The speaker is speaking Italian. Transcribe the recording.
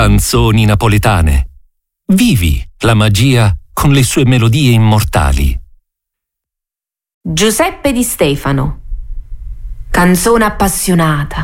Canzoni napoletane. Vivi la magia con le sue melodie immortali. Giuseppe Di Stefano. Canzone appassionata.